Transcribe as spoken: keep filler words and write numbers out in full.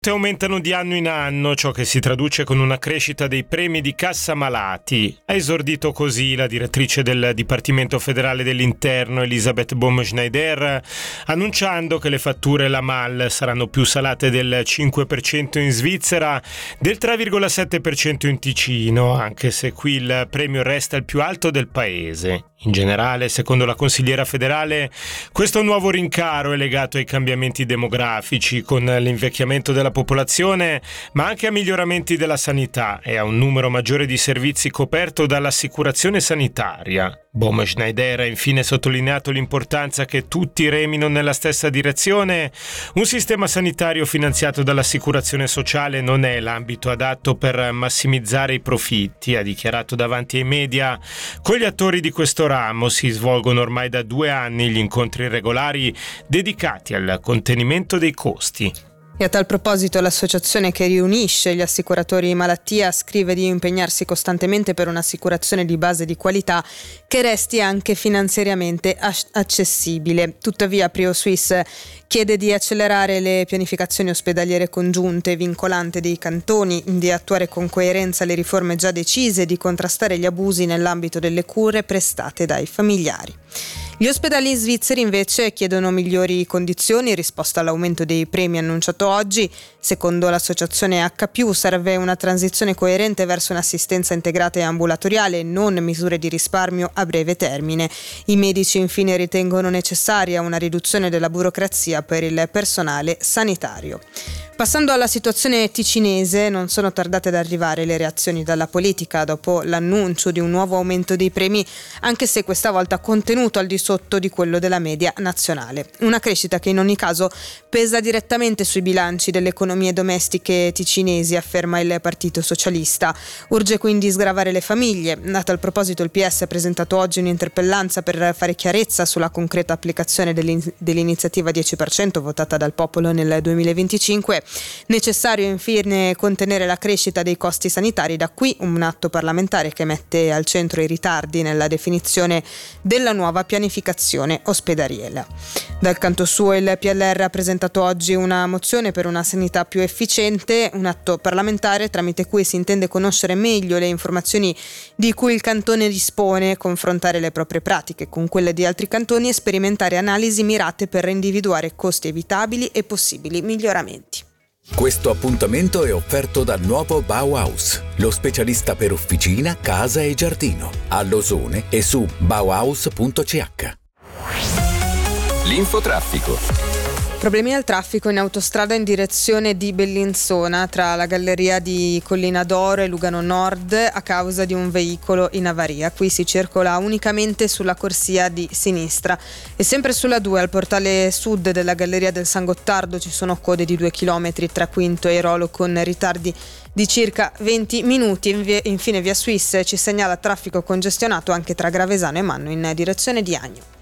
aumentano di anno in anno, ciò che si traduce con una crescita dei premi di cassa malati. Ha esordito così la direttrice del Dipartimento Federale dell'Interno Elisabeth Baumschneider, annunciando che le fatture La Mal saranno più salate del cinque per cento in Svizzera, del tre virgola sette per cento in Ticino, anche se qui il premio resta il più alto del paese. In generale, secondo la consigliera federale, questo nuovo rincaro è legato ai cambiamenti demografici, con l'invecchiamento della popolazione, ma anche a miglioramenti della sanità e a un numero maggiore di servizi coperto dall'assicurazione sanitaria. Baumschneider ha infine sottolineato l'importanza che tutti remino nella stessa direzione. Un sistema sanitario finanziato dall'assicurazione sociale non è l'ambito adatto per massimizzare i profitti, ha dichiarato davanti ai media. Con gli attori di questo ramo si svolgono ormai da due anni gli incontri regolari dedicati al contenimento dei costi. E a tal proposito l'associazione che riunisce gli assicuratori malattia scrive di impegnarsi costantemente per un'assicurazione di base di qualità che resti anche finanziariamente accessibile. Tuttavia Prio Suisse chiede di accelerare le pianificazioni ospedaliere congiunte vincolante dei cantoni, di attuare con coerenza le riforme già decise e di contrastare gli abusi nell'ambito delle cure prestate dai familiari. Gli ospedali svizzeri invece chiedono migliori condizioni in risposta all'aumento dei premi annunciato oggi. Secondo l'associazione H più serve una transizione coerente verso un'assistenza integrata e ambulatoriale e non misure di risparmio a breve termine. I medici infine ritengono necessaria una riduzione della burocrazia per il personale sanitario. Passando alla situazione ticinese, non sono tardate ad arrivare le reazioni dalla politica dopo l'annuncio di un nuovo aumento dei premi, anche se questa volta contenuto al di sotto di quello della media nazionale. Una crescita che in ogni caso pesa direttamente sui bilanci delle economie domestiche ticinesi, afferma il Partito Socialista. Urge quindi sgravare le famiglie. A tal proposito il P S ha presentato oggi un'interpellanza per fare chiarezza sulla concreta applicazione dell'in- dell'iniziativa dieci per cento votata dal popolo nel duemilaventicinque. Necessario infine contenere la crescita dei costi sanitari, da qui un atto parlamentare che mette al centro i ritardi nella definizione della nuova pianificazione ospedaliera. Dal canto suo il P L R ha presentato oggi una mozione per una sanità più efficiente, un atto parlamentare tramite cui si intende conoscere meglio le informazioni di cui il cantone dispone, confrontare le proprie pratiche con quelle di altri cantoni e sperimentare analisi mirate per individuare costi evitabili e possibili miglioramenti. Questo appuntamento è offerto dal nuovo Bauhaus, lo specialista per officina, casa e giardino, a Losone e su bauhaus punto c h. L'infotraffico. Problemi al traffico in autostrada in direzione di Bellinzona tra la galleria di Collina d'Oro e Lugano Nord a causa di un veicolo in avaria. Qui si circola unicamente sulla corsia di sinistra. E sempre sulla due al portale sud della galleria del San Gottardo ci sono code di due chilometri tra Quinto e Rolo con ritardi di circa venti minuti. Infine via Suisse ci segnala traffico congestionato anche tra Gravesano e Manno in direzione di Agno.